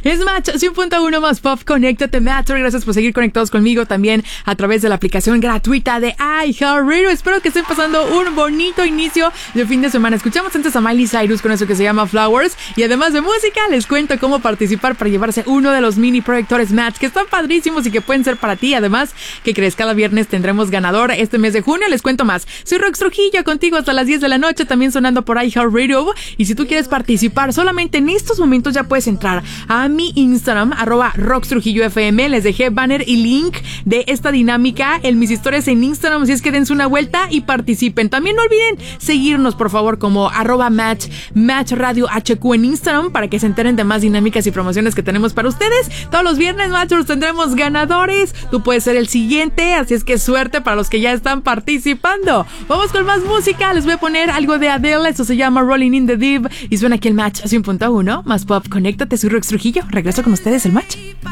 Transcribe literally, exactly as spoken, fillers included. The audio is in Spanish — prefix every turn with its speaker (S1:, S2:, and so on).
S1: Es Match cien punto uno más Pop. Conéctate, Match. Gracias por seguir conectados conmigo también a través de la aplicación gratuita de iHeartRadio. Espero que estén pasando un bonito inicio de fin de semana. Escuchamos antes a Miley Cyrus con eso que se llama Flowers. Y además de música, les cuento cómo participar para llevarse uno de los mini proyectores Match que están padrísimos y que pueden ser para ti. Además, que crees, cada viernes tendremos ganador este mes de junio. Les cuento más. Soy Rox Trujillo, contigo hasta las diez de la noche, también sonando por iHeartRadio. Y si tú quieres participar, solamente en estos momentos ya puedes entrar a mi Instagram, arroba Rox Trujillo F M. Les dejé banner y link de esta dinámica en mis historias en Instagram, así es que dense una vuelta y participen. También no olviden seguirnos, por favor, como arroba Match, Match Radio H Q en Instagram, para que se enteren de más dinámicas y promociones que tenemos para ustedes. Todos los viernes, Matchers, tendremos ganadores. Tú puedes ser el siguiente, así es que suerte para los que ya están participando. Vamos con más música. Les voy a poner algo de Adele. Esto se llama Rolling in the Deep y suena aquí el Match cien punto uno más Pop. Conéctate, soy Rox Trujillo. Regreso con ustedes, el Match.